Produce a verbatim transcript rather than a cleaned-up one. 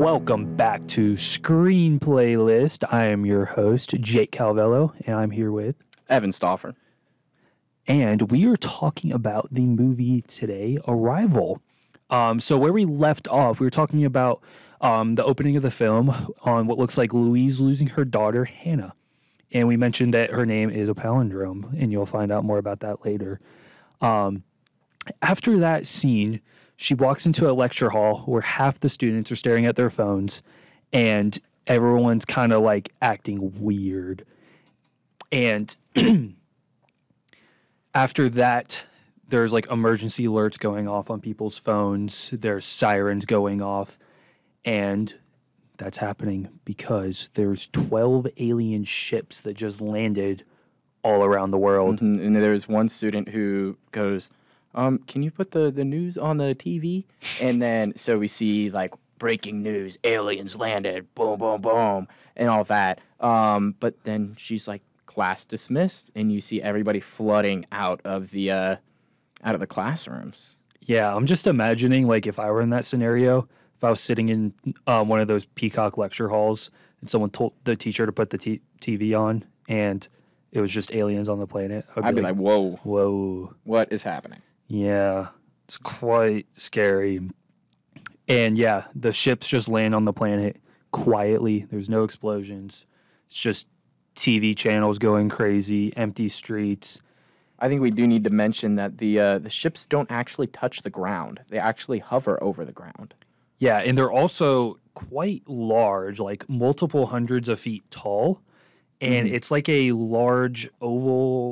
Welcome back to Screen Playlist. I am your host, Jake Calvello, and I'm here with Evan Stauffer. And we are talking about the movie today, Arrival. Um, so where we left off, we were talking about um, the opening of the film on what looks like Louise losing her daughter, Hannah. And we mentioned that her name is a palindrome, and you'll find out more about that later. Um, after that scene, she walks into a lecture hall where half the students are staring at their phones and everyone's kind of like acting weird. And after that, there's like emergency alerts going off on people's phones. There's sirens going off. And that's happening because there's twelve alien ships that just landed all around the world. Mm-hmm. And there's one student who goes, um, can you put the, the news on the T V? And then, so we see, like, breaking news, aliens landed, boom, boom, boom, and all that. Um, but then she's like, class dismissed, and you see everybody flooding out of the, uh, out of the classrooms. Yeah, I'm just imagining, like, if I were in that scenario, if I was sitting in uh, one of those Peacock lecture halls and someone told the teacher to put the t- TV on and it was just aliens on the planet, I'd, I'd be like, like, whoa. Whoa. What is happening? Yeah, it's quite scary. And yeah, the ships just land on the planet quietly. There's no explosions. It's just T V channels going crazy, empty streets. I think we do need to mention that the uh, the ships don't actually touch the ground. They actually hover over the ground. Yeah, and they're also quite large, like multiple hundreds of feet tall. And mm-hmm. it's like a large oval